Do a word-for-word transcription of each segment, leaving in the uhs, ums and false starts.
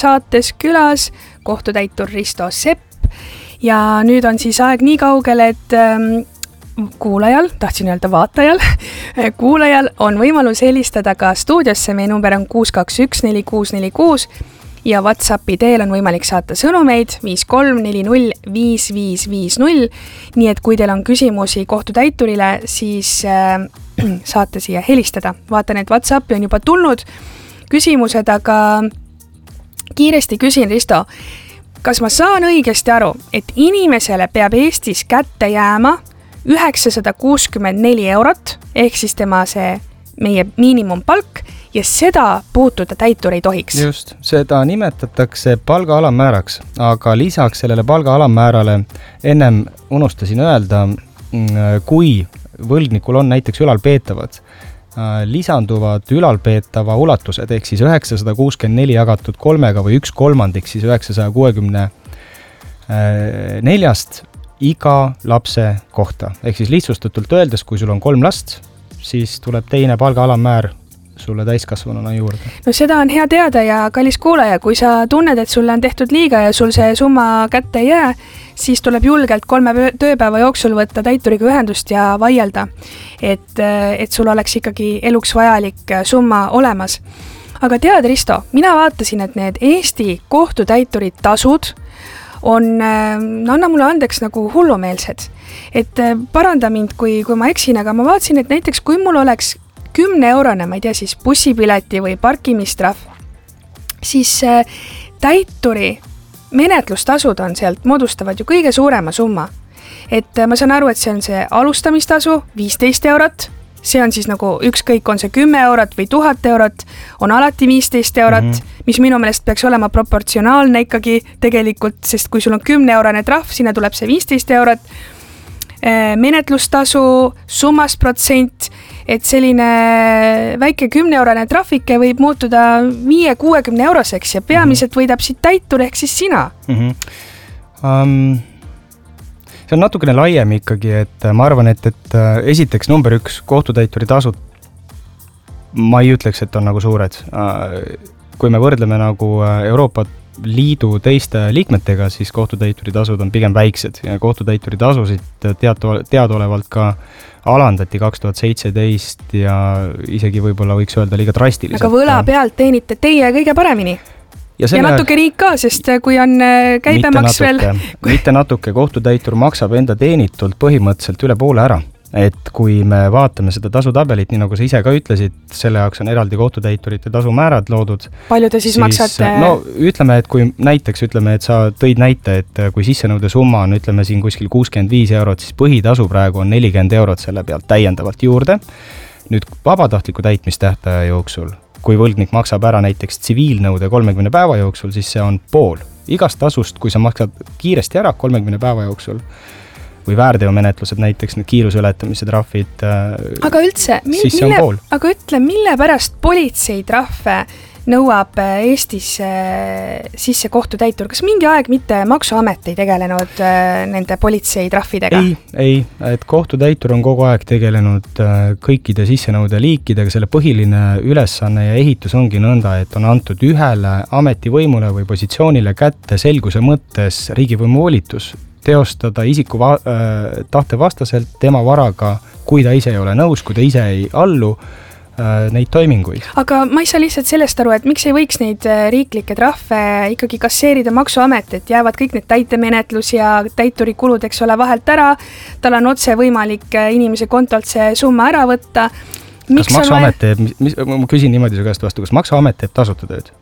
saates külas kohtutäitur Risto Sepp ja nüüd on siis aeg nii kaugel, et ähm, kuulajal, tahtsin öelda vaatajal, kuulajal on võimalus helistada ka stuudiosse, meie number on kuus kaks üks neli kuus neli kuus ja WhatsAppi teel on võimalik saata sõnumeid viis kolm neli null viis viis viis null, nii et kui teil on küsimusi kohtutäiturile, siis äh, saate siia helistada. Vaatan, et WhatsAppi on juba tulnud küsimused, aga kiiresti küsin, Risto, kas ma saan õigesti aru, et inimesele peab Eestis kätte jääma üheksasada kuuskümmend neli eurot, ehk siis tema see meie miinimumpalk ja seda puutuda täitur ei tohiks? Just, seda nimetatakse palga alammääraks, aga lisaks sellele palga alammäärale ennem unustasin öelda, kui võlgnikul on näiteks ülalpeetavad, lisanduvad ülalpeetava ulatused, ehk siis üheksasada kuuskümmend neli jagatud kolmega või üks kolmandik siis üheksasaja kuuekümne neljast iga lapse kohta. Ehk siis lihtsustatult öeldes, kui sul on kolm last, siis tuleb teine palga alammäär sulle täiskasvanuna juurde. No seda on hea teada ja kallis kuulaja, kui sa tunned, et sulle on tehtud liiga ja sul see summa kätte ei jää, siis tuleb julgelt kolme tööpäeva jooksul võtta täituriga ühendust ja vaielda, et, et sul oleks ikkagi eluks vajalik summa olemas. Aga tead, Risto, mina vaatasin, et need Eesti kohtutäiturid tasud on, no anna mulle andeks, nagu hullumeelsed. Et paranda mind, kui, kui ma eksin, aga ma vaatasin, et näiteks kui mul oleks kümne eurone, ma ei tea, siis bussipileti või parkimistrahv, siis täituri menetlustasud on sealt, moodustavad ju kõige suurema summa. Et ma saan aru, et see on see alustamistasu, viisteist eurot, see on siis nagu ükskõik, on see kümme eurot või tuhat eurot, on alati viisteist eurot, mm -hmm. mis minu meelest peaks olema proportsionaalne ikkagi tegelikult, sest kui sul on kümne eurone trahv, sinna tuleb see viisteist eurot, menetlustasu, summast protsent, et selline väike kümne eurone trahvike võib muutuda viie kuuekümne euroseks ja peamiselt võidab siit täitur ehk siis sina. Mm-hmm. Um, see on natukene laiem ikkagi, et ma arvan, et, et esiteks number üks kohtutäituri tasud, ma ei ütleks, et on nagu suured. Kui me võrdleme nagu Euroopa Liidu teiste liikmetega, siis kohtutäituri tasud on pigem väiksed ja kohtutäituri tasusid teatu, teadaolevalt ka alandati kaks tuhat seitseteist ja isegi võib-olla võiks öelda liiga drastiliselt. Aga võla pealt teenite teie kõige paremini. Ja, selle, ja natuke riik ka, sest kui on käibemaks mitte natuke, veel... mitte natuke, kohtutäitur maksab enda teenitult põhimõtteliselt üle poole ära. Et kui me vaatame seda tasutabelit, nii nagu sa ise ka ütlesid, selle jaoks on eraldi kohtutäiturite tasumäärad loodud. Palju te siis, siis maksate? No ütleme, et kui näiteks ütleme, et sa tõid näite, et kui sissenõude summa on ütleme siin kuskil kuuskümmend viis eurot, siis põhitasu praegu on nelikümmend eurot selle pealt täiendavalt juurde. Nüüd vabatahtliku täitmistähtaja jooksul, kui võlgnik maksab ära näiteks tsiviilnõude kolmekümne päeva jooksul, siis see on pool. Igast tasust, kui sa maksad kiiresti ära kolmekümne päeva jooksul, või väärteomenetlused, näiteks need kiiruseületamise trahvid, aga üldse, mil, siis see on pool. Aga ütle, mille pärast politsei trahve nõuab Eestis sisse kohtutäitur? Kas mingi aeg mitte Maksuamet ei tegelenud nende politsei trahvidega? Ei, ei, et kohtutäitur on kogu aeg tegelenud kõikide sissenõude liikidega, selle põhiline ülesanne ja ehitus ongi nõnda, et on antud ühele ametivõimule või positsioonile kätte selguse mõttes riigivõimu volitus teostada isiku va- äh, tahte vastaselt tema varaga, kui ta ise ei ole nõus, kui ta ise ei allu äh, neid toiminguid. Aga ma ei saa lihtsalt sellest aru, et miks ei võiks neid riiklikke trahve ikkagi kasseerida Maksuamet, et jäävad kõik need täitemenetlus ja täituri kulud, eks ole, vahelt ära, tal on otse võimalik inimese kontolt see summa ära võtta. Miks kas Maksuamet teeb, mis, mis, ma küsin niimoodi su käest vastu, kas Maksuamet teeb tasuta tööd?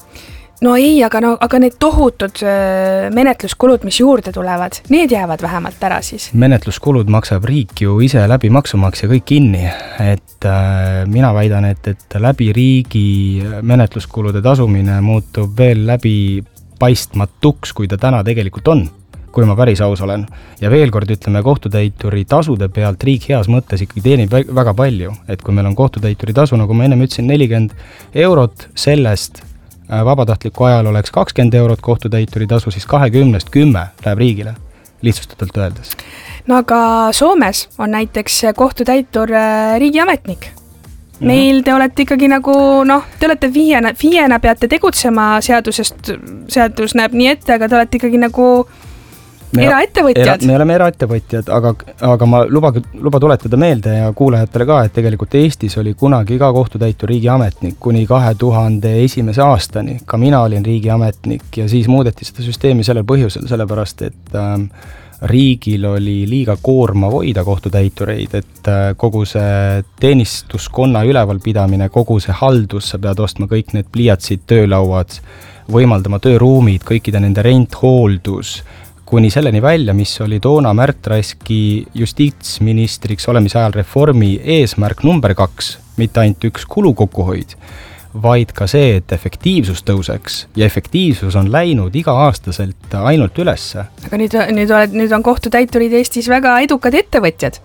No ei, aga, no, aga need tohutud menetluskulud, mis juurde tulevad, need jäävad vähemalt ära siis. Menetluskulud maksab riik ju ise läbi maksumaksja kõik kinni, et äh, mina väidan, et, et läbi riigi menetluskulude tasumine muutub veel läbi paistmatuks, kui ta täna tegelikult on, kui ma päris aus olen. Ja veel kord ütleme, kohtutäituri tasude pealt riik heas mõttes ikkagi teenib väga palju, et kui meil on kohtutäituri tasu, nagu ma enne ütlesin, nelikümmend eurot sellest vabatahtliku ajal oleks kakskümmend eurot kohtutäituri tasu, siis kahekümnest kümme läheb riigile, lihtsustatult öeldes. No aga Soomes on näiteks kohtutäitur riigiametnik. meil te olete ikkagi nagu noh, te olete viiena, viiena peate tegutsema seadusest, seadus näeb nii ette, aga te olete ikkagi nagu me, eraettevõtjad. Era, me oleme eraettevõtjad, aga, aga ma luba, luba tuletada meelde ja kuulajatele ka, et tegelikult Eestis oli kunagi ka kohtutäitur riigiametnik kuni kahe tuhande esimese aastani. Ka mina olin riigiametnik ja siis muudeti seda süsteemi sellel põhjusel, sellepärast et ähm, riigil oli liiga koorma hoida kohtutäitureid, et kogu see teenistuskonna ülevalpidamine, kogu see haldus, sa pead ostma kõik need pliiatsid, töölauad, võimaldama tööruumid, kõikide nende renthooldus, kuni selleni välja, mis oli toona Märt Raski justiitsministriks olemise ajal reformi eesmärk number kaks, mitte ainult üks kulukokkuhoid, vaid ka see, et efektiivsus tõuseks ja efektiivsus on läinud iga-aastaselt ainult ülesse. Aga nüüd, nüüd, oled, nüüd on kohtutäiturid Eestis väga edukad ettevõtjad.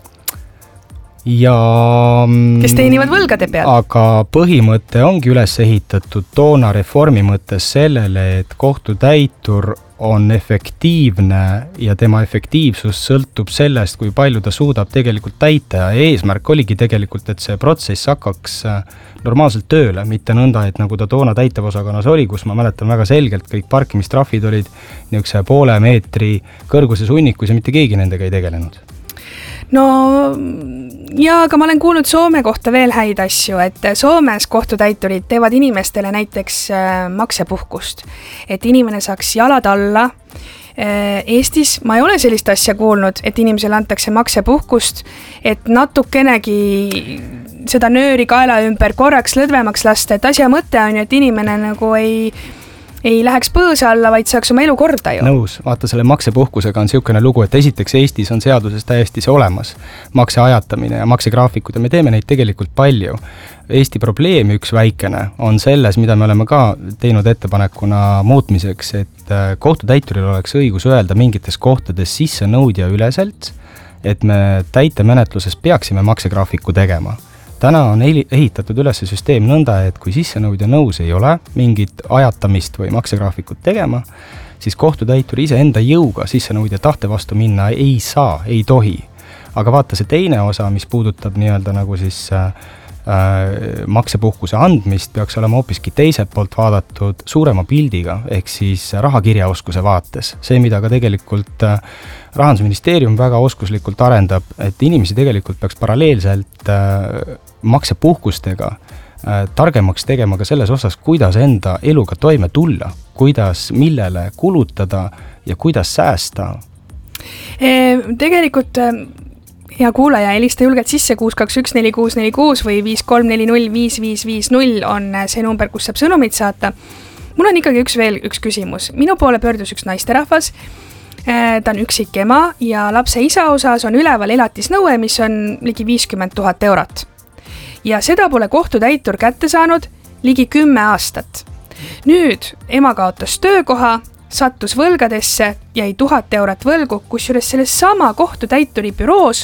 Ja, kes teenivad võlgade peal. Aga põhimõte ongi üles ehitatud toona reformi mõttes sellele, et kohtutäitur on efektiivne ja tema efektiivsus sõltub sellest, kui palju ta suudab tegelikult täita ja eesmärk oligi tegelikult, et see protsess hakkaks normaalselt tööle, mitte nõnda, et nagu ta toona täitevosakonnas oli, kus ma mäletan väga selgelt, kõik parkimistrahvid olid niisuguse poole meetri kõrguse sunnikus ja mitte keegi nendega ei tegelenud. No jaa, aga ma olen kuulnud Soome kohta veel häid asju, et Soomes kohtutäiturid teevad inimestele näiteks maksepuhkust, et inimene saaks jalad alla. Eestis ma ei ole sellist asja kuulnud, et inimesele antakse maksepuhkust, et natukenegi seda nööri kaela ümber korraks lõdvemaks lasta, et asja mõte on ju, et inimene nagu ei ei läheks põõsa alla, vaid saaks oma elu korda ju. Nõus, vaata selle maksepuhkusega on siukene lugu, et esiteks Eestis on seaduses täiesti see olemas, makse ajatamine ja maksegraafikud ja me teeme neid tegelikult palju. Eesti probleem üks väikene on selles, mida me oleme ka teinud ettepanekuna muutmiseks, et kohtutäituril oleks õigus öelda mingites kohtades sisse nõudja üleselt, et me täitemenetluses peaksime maksegraafiku tegema. Täna on ehitatud üles süsteem nõnda, et kui sissenõudja nõus ei ole mingit ajatamist või maksegraafikut tegema, siis kohtutäitur ise enda jõuga sissenõudja tahte vastu minna ei saa, ei tohi. Aga vaata see teine osa, mis puudutab nii-öelda nagu siis äh, maksepuhkuse andmist, peaks olema hoopiski teiselt poolt vaadatud suurema pildiga, ehk siis rahakirjaoskuse vaates. See, mida ka tegelikult äh, Rahandusministeerium väga oskuslikult arendab, et inimesi tegelikult peaks paralleelselt äh, maksepuhkustega äh, targemaks tegema ka selles osas, kuidas enda eluga toime tulla, kuidas, millele kulutada ja kuidas säästa. E, tegelikult hea kuulaja, helista julgelt sisse kuus kaks üks neli kuus neli kuus või viis kolm neli null viis viis viis null on see number, kus saab sõnumit saata. Mul on ikkagi üks veel üks küsimus. Minu poole pöördus üks naisterahvas. Ta on üksik ema ja lapse isa osas on üleval elatisnõue, mis on ligi viiskümmend tuhat eurot. Ja seda pole kohtutäitur kätte saanud ligi kümme aastat. Nüüd ema kaotas töökoha, sattus võlgadesse, jäi tuhat eurot võlgu, kusjuures selles sama kohtutäituri büroos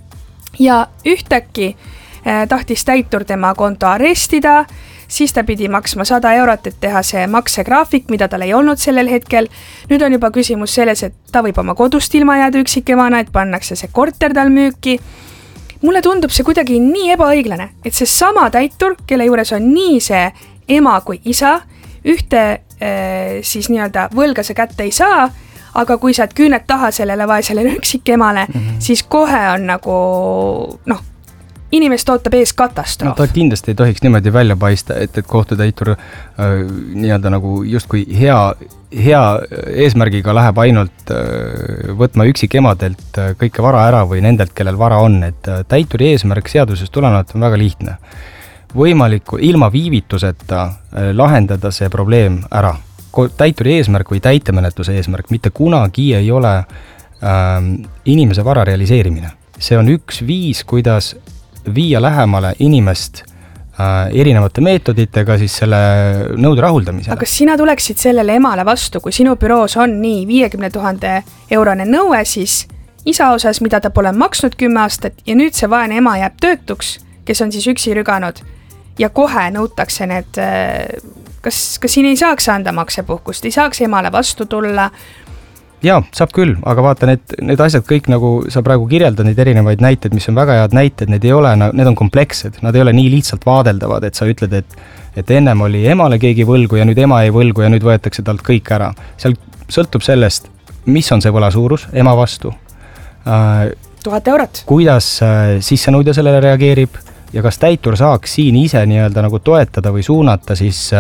ja ühtäkki eh, tahtis täitur tema konto arestida, siis ta pidi maksma sada eurot, et teha see maksegraafik, mida tal ei olnud sellel hetkel. Nüüd on juba küsimus selles, et ta võib oma kodust ilma jääda üksikemana, et pannakse see korter tal müüki. Mulle tundub see kuidagi nii ebaõiglane, et see sama täitur, kelle juures on nii see ema kui isa, ühte eh, siis nii-öelda võlga see kätte ei saa, aga kui saad küüned taha sellele vaesele üksikemale, mm-hmm. siis kohe on nagu, noh, inimest ootab ees katastroof. No, ta kindlasti ei tohiks niimoodi välja paista, et, et kohtutäitur äh, nii-öelda nagu justkui hea, hea eesmärgiga läheb ainult äh, võtma üksikemadelt äh, kõike vara ära või nendelt, kellel vara on, et äh, täituri eesmärk seadusest tulenevalt on väga lihtne. Võimaliku ilma viivituseta äh, lahendada see probleem ära. Täituri eesmärk või täitemenetluse eesmärk mitte kunagi ei ole ähm, inimese vara realiseerimine. See on üks viis, kuidas viia lähemale inimest äh, erinevate meetoditega siis selle nõude rahuldamisele. Aga kas sina tuleksid sellele emale vastu, kui sinu büroos on nii viiekümne tuhande eurone nõue, siis isa osas, mida ta pole maksnud kümme aastat ja nüüd see vaene ema jääb töötuks, kes on siis üksi rüganud ja kohe nõutakse need... Äh, Kas, kas siin ei saaks anda maksepuhkust, ei saaks emale vastu tulla Jaa, saab küll, aga vaata, need, need asjad kõik, nagu sa praegu kirjeldad, neid erinevaid näiteid, mis on väga head näited, need ei ole, need on komplekssed, nad ei ole nii lihtsalt vaadeldavad, et sa ütled, et, et ennem oli emale keegi võlgu ja nüüd ema ei võlgu ja nüüd võetakse talt kõik ära. Seal sõltub sellest, mis on see võla suurus ema vastu, tuhat eurot. Kuidas sissenõudja sellele reageerib ja kas täitur saaks siin ise nii-öelda nagu toetada või suunata, siis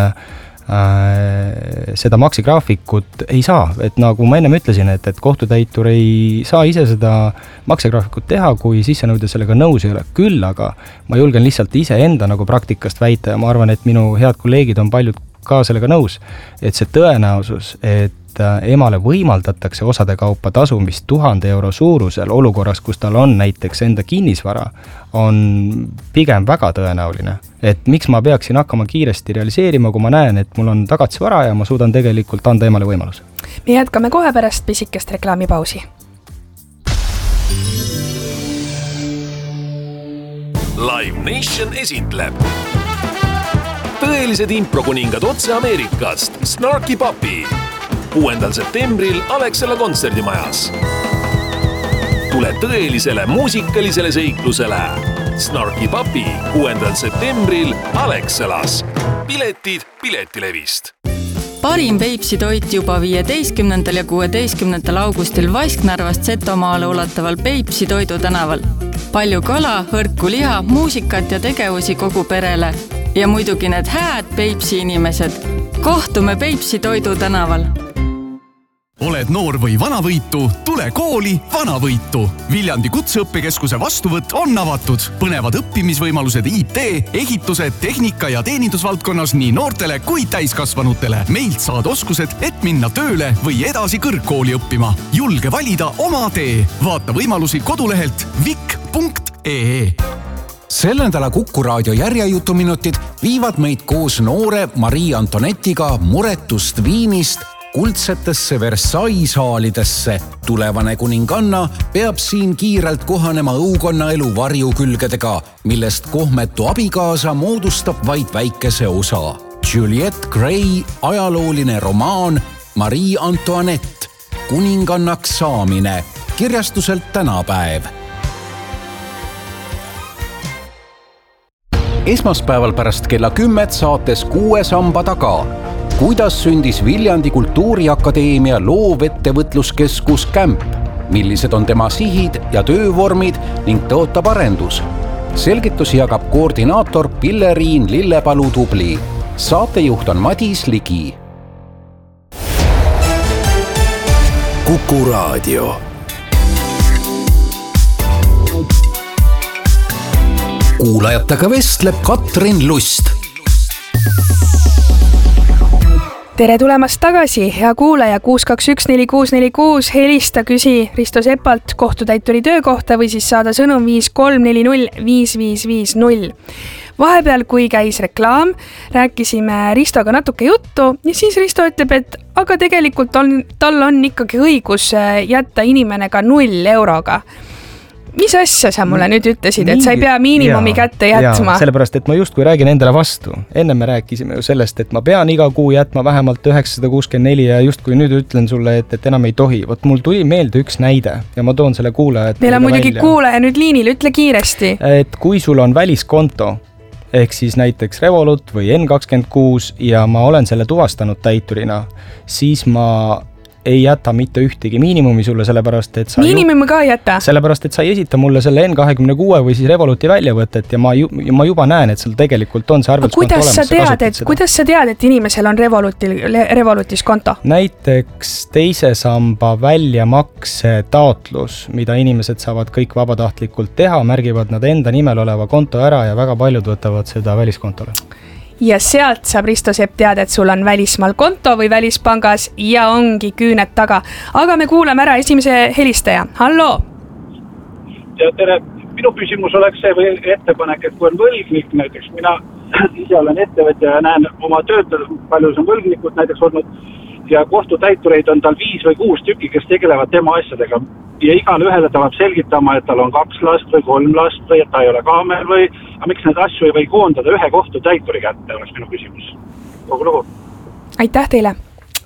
seda maksigraafikut ei saa, et nagu ma ennem ütlesin, et, et kohtutäitur ei saa ise seda maksigraafikut teha, kui sissenõudja sellega nõus ei ole. Küll aga ma julgen lihtsalt ise enda nagu praktikast väita ja ma arvan, et minu head kolleegid on paljud ka sellega nõus, et see tõenäosus, et emale võimaldatakse osade kaupa tasumist tuhande euro suurusel olukorras, kus tal on näiteks enda kinnisvara, on pigem väga tõenäoline. Et miks ma peaksin hakkama kiiresti realiseerima, kui ma näen, et mul on tagatisvara ja ma suudan tegelikult anda emale võimaluse. Me jätkame kohe pärast pisikest reklaamipausi. Live Nation esitleb tõelised improkuningad otse Ameerikast, Snarky Puppy. kuuendal septembril Alexela kontserdimajas. Tule tõelisele muusikalisele seiklusele. Snarky Puppy kuuendal septembril Alexelas. Piletid Piletilevist. Parim Peipsi toit juba viieteistkümnendal ja kuueteistkümnendal augustil Vasknarvast Setomaale ulataval Peipsi toidu tänaval. Palju kala, hõrku liha, muusikat ja tegevusi kogu perele. Ja muidugi need hääd Peipsi inimesed. Kohtume Peipsi toidu tänaval. Oled noor või vanavõitu, tule kooli vanavõitu. Viljandi kutseõppekeskuse vastuvõtt on avatud. Põnevad õppimisvõimalused I T, ehitused, tehnika ja teenindusvaldkonnas nii noortele kui täiskasvanutele. Meilt saad oskused, et minna tööle või edasi kõrgkooli õppima. Julge valida oma tee. Vaata võimalusi kodulehelt vik punkt ee. Selle nädala Kuku raadio järjejutuminutid viivad meid koos noore Marie Antonetiga muretust Viinist kuldsetesse Versailles saalidesse. Tulevane kuninganna peab siin kiirelt kohanema õukonna elu varjukülgedega, millest kohmetu abikaasa moodustab vaid väikese osa. Juliette Gray ajalooline romaan Marie Antoinette, kuningannaks saamine, kirjastuselt Tänapäev. Esmaspäeval pärast kella kümmet saates Kuue samba taga. Kuidas sündis Viljandi Kultuuriakadeemia loovettevõtluskeskus Kämp? Millised on tema sihid ja töövormid ning tõotab arendus? Selgitusi jagab koordinaator Pilleriin Lillepalu Tubli. Saatejuht on Madis Ligi. Kuku raadio. Kuulajatega vestleb Katrin Lust. Tere tulemast tagasi, hea kuulaja kuus kaks üks neli kuus neli kuus, helista küsi Risto Sepalt kohtutäituri töökohta või siis saada sõnum viis kolm neli null viis viis viis null. Vahepeal, kui käis reklaam, rääkisime Ristoga natuke juttu ja siis Risto ütleb, et aga tegelikult on, tal on ikkagi õigus jätta inimene ka null euroga. Mis asja sa mulle nüüd ütlesid, et sa ei pea miinimumi jaa, kätte jätma? Jaa, sellepärast, et ma justkui räägin endale vastu. Enne me rääkisime ju sellest, et ma pean iga kuu jätma vähemalt üheksasada kuuskümmend neli ja justkui nüüd ütlen sulle, et, et enam ei tohi. Vot mul tuli meelde üks näide ja ma toon selle kuulajat. Meil on muidugi välja. Kuulaja nüüd liinil, ütle kiiresti. Et kui sul on väliskonto, ehk siis näiteks Revolut või N kakskümmend kuus ja ma olen selle tuvastanud täiturina, siis ma ei jäta mitte ühtegi miinimumi sulle, sellepärast, et sa miinimumi ju, ka ei jäta? Sellepärast, et sa ei esita mulle selle N kakskümmend kuus või siis Revoluti väljavõtet ja ma, ju, ma juba näen, et sul tegelikult on see arvelduskonto olemas. Kuidas sa tead, et, kuidas sa tead, et inimesel on Revolutil, Revolutis konto? Näiteks teise samba väljamakse taotlus, mida inimesed saavad kõik vabatahtlikult teha, märgivad nad enda nimel oleva konto ära ja väga paljud võtavad seda väliskontole. Ja sealt saab Risto Sepp teada, et sul on välismaal konto või välispangas ja ongi küüned taga. Aga me kuulame ära esimese helistaja. Hallo! Ja tere, minu küsimus oleks see või ettepanek, et kui on võlgnik, näiteks mina ise olen ettevõtja ja näen oma töötel, palju on võlgnikud näiteks olnud ja kohtutäitureid on tal viis või kuus tükki, kes tegelevad tema asjadega. Ja igale ühele ta peab selgitama, et tal on kaks last või kolm last või et ta ei ole kaamel või, aga miks need asju ei või koondada ühe kohtutäituri kätte, oleks minu küsimus. Kogu lugu. Aitäh teile.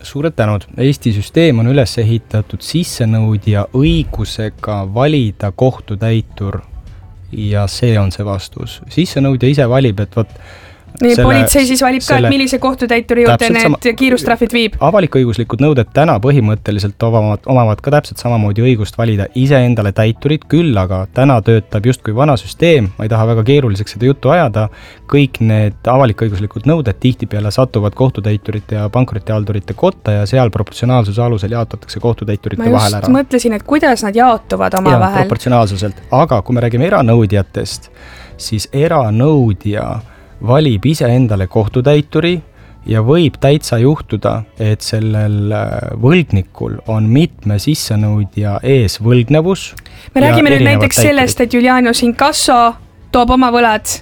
Suured tänud. Eesti süsteem on üles ehitatud sissenõudja õigusega valida kohtutäitur ja see on see vastus. Sissenõudja ise valib, et võt Nii, selle, politsei siis valib ka, et millise kohtutäituri juurde need sama, kiirustrahvid viib? Avalik-õiguslikud nõuded täna põhimõtteliselt omavad, omavad ka täpselt samamoodi õigust valida iseendale täiturit, küll aga täna töötab justkui vana süsteem, ma ei taha väga keeruliseks seda juttu ajada, kõik need avalik-õiguslikud nõuded tihtipeale satuvad kohtutäiturite ja pankrotihaldurite kotta ja seal proportsionaalsuse alusel jaotatakse kohtutäiturite vahel ära. Ma just mõtlesin, et kuidas nad jaotuvad oma ja, vahel. Proportsionaalsuselt, aga kui me räägime eranõudjatest, siis eranõudja valib ise endale kohtutäituri ja võib täitsa juhtuda, et sellel võlgnikul on mitme sissenõudja ees võlgnevus. Me räägime nüüd näiteks täiturid. Sellest, et Julianus Inkasso toob oma võlad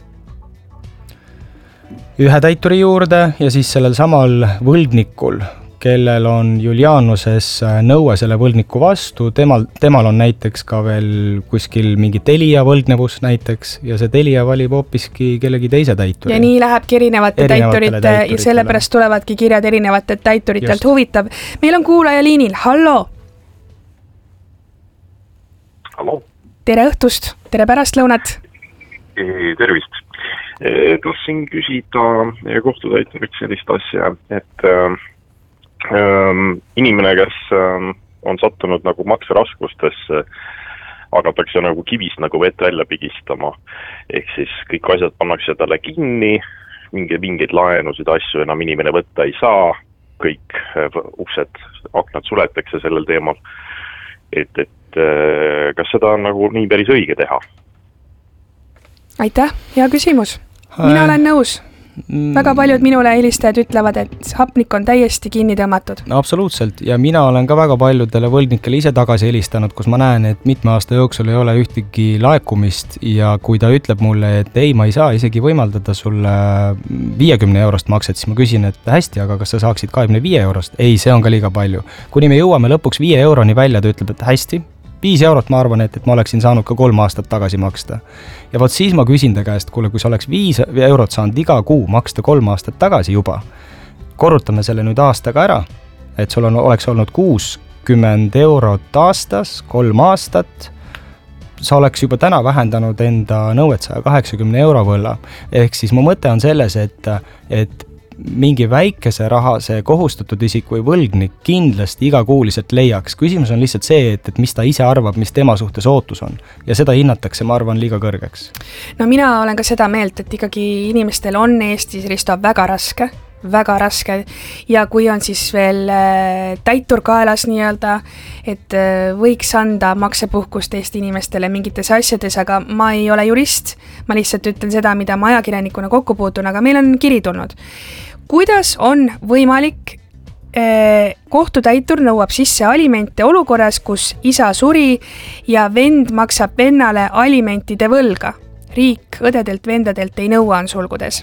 ühe täituri juurde ja siis sellel samal võlgnikul, kellel on Julianuses nõue selle võlgniku vastu, temal, temal on näiteks ka veel kuskil mingi telija võlgnevus näiteks ja see telija valib hoopiski kellegi teise täituri. Ja nii lähebki erinevate täiturite ja sellepärast tulevadki kirjad erinevate täituritelt. Just. Huvitav. Meil on kuulaja liinil. Hallo! Hallo! Tere õhtust! Tere pärastlõunat! Tervist! Tahtsin küsida kohtutäituriks sellist asja, et Ähm, inimene, kes ähm, on sattunud nagu makseraskustesse, hakatakse nagu kivist nagu vett välja pigistama. Ehk siis kõik asjad pannakse talle kinni, mingi, mingeid laenusid asju enam inimene võtta ei saa, kõik äh, uksed, aknad suletakse sellel teemal. Et, et äh, kas seda on nagu nii päris õige teha? Aitäh, hea küsimus. Mina olen nõus. Väga paljud minule helistajad ütlevad, et hapnik on täiesti kinni tõmmatud. No, absoluutselt ja mina olen ka väga paljudele võlgnikele ise tagasi helistanud, kus ma näen, et mitme aasta jooksul ei ole ühtegi laekumist ja kui ta ütleb mulle, et ei, ma ei saa isegi võimaldada sulle viiekümne eurost makset, siis ma küsin, et hästi, aga kas sa saaksid kahekümne viie eurost? Ei, see on ka liiga palju. Kuni me jõuame lõpuks viie euroni välja, ta ütleb, et hästi, viis eurot ma arvan, et, et ma oleksin saanud ka kolm aastat tagasi maksta. Ja võt siis ma küsin ta käest, kuule, kui sa oleks viis eurot saanud iga kuu maksta kolm aastat tagasi juba, korrutame selle nüüd aastaga ära, et sul on, oleks olnud kuuskümmend eurot aastas, kolm aastat, sa oleks juba täna vähendanud enda nõuet saja kaheksakümne euro võlla. Ehk siis mu mõte on selles, et, et mingi väikese raha see kohustatud isik või võlgnik kindlasti igakuuliselt leiaks. Küsimus on lihtsalt see, et, et mis ta ise arvab, mis tema suhtes ootus on. Ja seda hinnatakse, ma arvan, liiga kõrgeks. No mina olen ka seda meelt, et ikkagi inimestel on Eestis, Risto, väga raske, väga raske ja kui on siis veel täitur kaelas nii-öelda, et võiks anda maksepuhkust Eesti inimestele mingites asjades, aga ma ei ole jurist, ma lihtsalt ütlen seda, mida ma ajakirjanikuna kokku puutun, aga meil on kiri tulnud. Kuidas on võimalik eh, kohtutäitur nõuab sisse alimente olukorras, kus isa suri ja vend maksab vennale alimentide võlga. Riik õdedelt vendadelt ei nõua on sulgudes.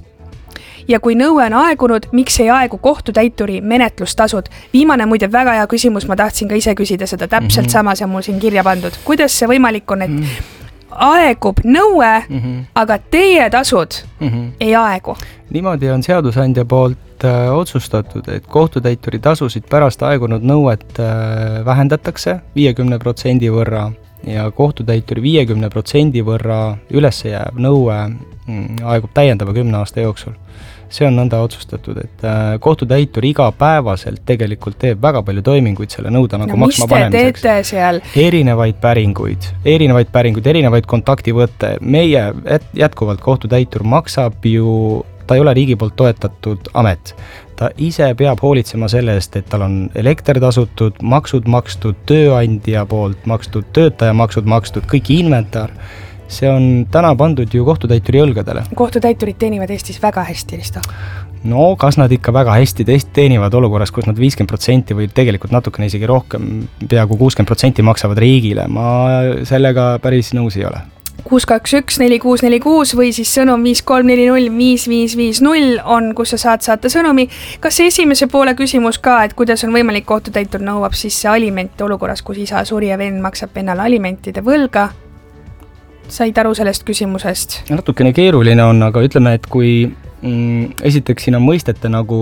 Ja kui nõue on aegunud, miks ei aegu kohtutäituri menetlustasud? Viimane muide väga hea küsimus, ma tahtsin ka ise küsida seda täpselt mm-hmm. samas ja mul siin kirja pandud. Kuidas see võimalik on, et mm-hmm. aegub nõue, mm-hmm. aga teie tasud mm-hmm. ei aegu? Niimoodi on seadusandja poolt äh, otsustatud, et kohtutäituri tasusid pärast aegunud nõuet äh, vähendatakse viiekümne protsendi võrra ja kohtutäituri viiekümne protsendi võrra üles jääv nõue mm, aegub täiendava kümne aasta jooksul. See on nõnda otsustatud, et äh, kohtutäitur igapäevaselt tegelikult teeb väga palju toiminguid selle nõuda nagu no, maksma panemiseks. Mis te teete seal? Erinevaid päringuid, erinevaid päringuid, erinevaid kontaktivõtte. Meie jätkuvalt kohtutäitur maksab ju, ta ei ole riigi poolt toetatud amet. Ta ise peab hoolitsema selle eest, et tal on elekter tasutud, maksud makstud, tööandja poolt makstud, töötaja maksud makstud, kõik inventar. See on täna pandud ju kohtutäituri õlgadele. Kohtutäiturid teenivad Eestis väga hästi, Risto. No, kas nad ikka väga hästi teenivad olukorras, kus nad viiskümmend protsenti või tegelikult natukene isegi rohkem, peaaegu kuuskümmend protsenti maksavad riigile. Ma sellega päris nõus ei ole. kuus kaks üks neli kuus neli kuus või siis sõnum viis kolm neli null viis viis viis null on, kus sa saad saata sõnumi. Kas esimese poole küsimus ka, et kuidas on võimalik kohtutäitur nõuab sisse alimente olukorras, kus isa suri ja vend maksab vennale alimentide võlga? Said aru sellest küsimusest? Natukene keeruline on, aga ütleme, et kui esiteks siin on mõistete nagu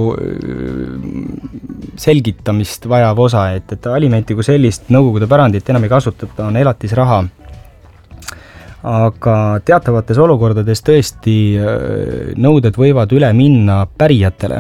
selgitamist vajav osa, et, et alimenti kui sellist nõukogude pärandit enam ei kasutata, on elatisraha. Aga teatavates olukordades tõesti nõuded võivad üle minna pärijatele.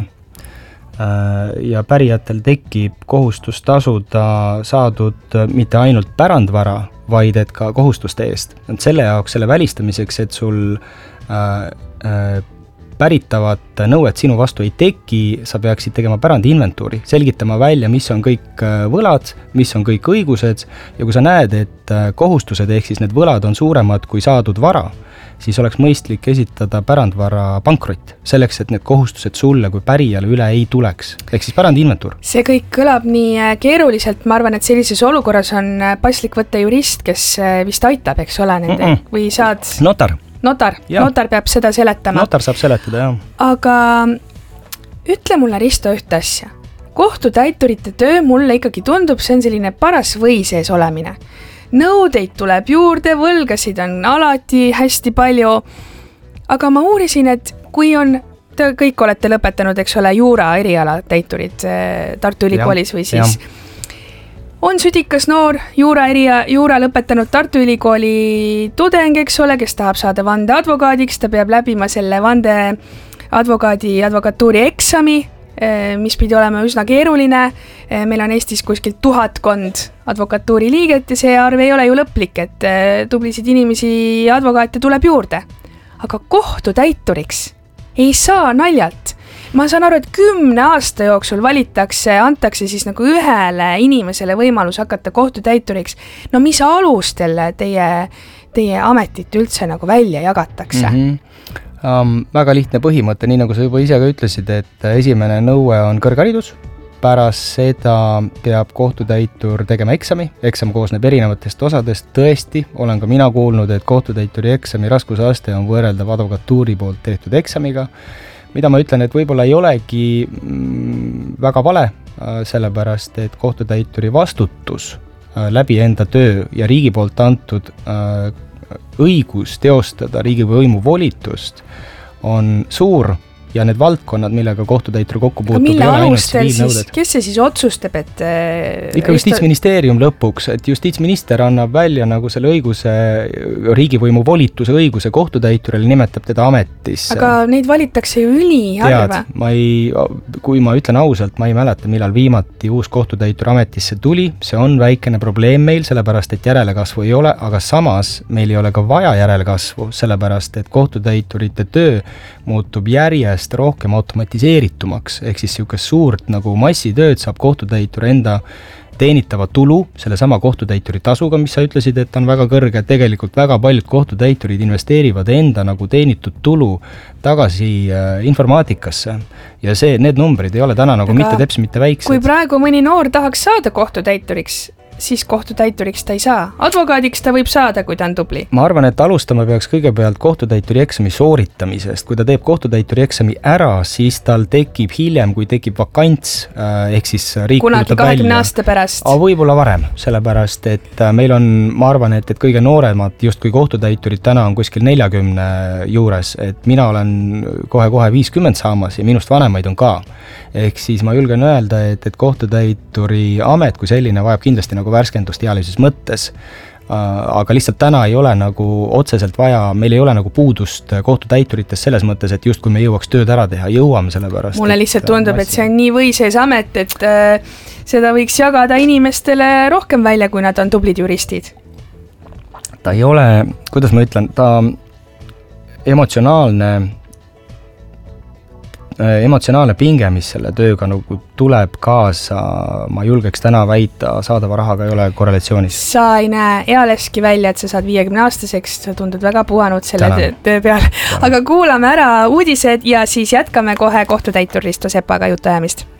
Ja pärijatel tekib kohustus tasuda saadud mitte ainult pärandvara, vaid et ka kohustuste eest. Selle jaoks, selle välistamiseks, et sul äh, äh, päritavat nõuet sinu vastu ei teki, sa peaksid tegema pärandi inventuuri, selgitama välja, mis on kõik võlad, mis on kõik õigused, ja kui sa näed, et kohustused ehk siis need võlad on suuremad kui saadud vara, siis oleks mõistlik esitada pärandvara pankrott, selleks, et need kohustused sulle kui pärijale üle ei tuleks. Ehk siis pärandi inventuur. See kõik kõlab nii keeruliselt, ma arvan, et sellises olukorras on paslik võtta jurist, kes vist aitab, eks ole, nende, mm -mm. või saad... Notar. Notar, notar peab seda seletama. Notar saab seletada, jah. Aga ütle mulle, Risto, ühte asja. Kohtutäiturite töö mulle ikkagi tundub, see on selline paras või sees olemine. Nõudeid tuleb juurde, võlgasid on alati hästi palju. Aga ma uurisin, et kui on, te kõik olete lõpetanud, eks ole, juura eriala täiturid Tartu Ülikoolis või siis... Ja. On südikas noor juura, eria, juura lõpetanud Tartu Ülikooli tudeng, eks ole, kes tahab saada vande advokaadiks, ta peab läbima selle vande advokaadi advokatuuri eksami, mis pidi olema üsna keeruline. Meil on Eestis kuskil tuhatkond advokatuuri liiget ja see arv ei ole ju lõplik, et tublisid inimesi advokaate tuleb juurde. Aga kohtutäituriks ei saa naljalt. Ma saan aru, et kümne aasta jooksul valitakse, antakse siis nagu ühele inimesele võimalus hakata kohtutäituriks. No mis alustel teie, teie ametit üldse nagu välja jagatakse? Mm-hmm. Um, väga lihtne põhimõte, nii nagu sa juba ise ka ütlesid, et esimene nõue on kõrgharidus. Pärast seda peab kohtutäitur tegema eksami. Eksam koosneb erinevatest osadest. Tõesti, olen ka mina kuulnud, et kohtutäituri eksami raskusaste on võrreldav advokatuuri poolt tehtud eksamiga. Mida ma ütlen, et võib-olla ei olegi väga vale, sellepärast, et kohtutäituri vastutus läbi enda töö ja riigi poolt antud õigus teostada riigivõimu volitust on suur ja need valdkonnad, millega kohtutäitur kokku puutub, mille alustel siis, kes see siis otsustab, et... Ikka Justiitsministeerium lõpuks, et justiitsminister annab välja nagu selle õiguse, riigivõimu volituse õiguse kohtutäiturile, nimetab teda ametisse. Aga neid valitakse ju üliharva. Tead, ma ei, kui ma ütlen ausalt, ma ei mäleta, millal viimati uus kohtutäitur ametisse tuli, see on väikene probleem meil, sellepärast, et järelekasvu ei ole, aga samas meil ei ole ka vaja järelekasvu, sellepärast, et kohtutäiturite töö muutub järjest rohkem automatiseeritumaks, ehk siis siukest suurt nagu massitööd saab kohtutäitur enda teenitava tulu, selle sama kohtutäituri tasuga, mis sa ütlesid, et on väga kõrge, tegelikult väga paljud kohtutäiturid investeerivad enda nagu teenitud tulu tagasi äh, informaatikasse ja see, need numbrid ei ole täna nagu Aga mitte teps, mitte väiksed. Kui praegu mõni noor tahaks saada kohtutäituriks, siis kohtutäituriks ta ei saa. Advokaadiks ta võib saada, kui ta on tubli. Ma arvan, et alustama peaks kõigepealt kohtutäituri eksami sooritamisest. Kui ta teeb kohtutäituri eksami ära, siis tal tekib hiljem, kui tekib vakants, ehk siis riik kunagi kahekümne aasta pärast. Võib-olla varem, sellepärast, et meil on, ma arvan, et, et kõige nooremad just kui kohtutäiturid täna on kuskil neljakümne juures, et mina olen kohe-kohe viiskümmend saamas ja minust vanemaid on ka. Ehk siis ma julgen öelda, et, et kohtutäituri amet kui selline vajab kindlasti nagu värskendust ealises mõttes, aga lihtsalt täna ei ole nagu otseselt vaja, meil ei ole nagu puudust kohtutäituritest selles mõttes, et just kui me jõuaks tööd ära teha, jõuame selle pärast. Mulle lihtsalt tundub, et see on nii võisees amet, et äh, seda võiks jagada inimestele rohkem välja, kui nad on tublid juristid. Ta ei ole, kuidas ma ütlen, ta emotsionaalne emotsionaalne pinge, mis selle tööga nagu tuleb kaasa, ma julgeks täna väita, saadava rahaga ei ole korrelatsioonis. Sa ei näe ealeski välja, et sa saad viiekümne aastaseks, sa tundud väga puhanud selle Tänan. töö peal. Tänan. Aga kuulame ära uudised ja siis jätkame kohe kohtutäitur Risto Sepaga jutuajamist.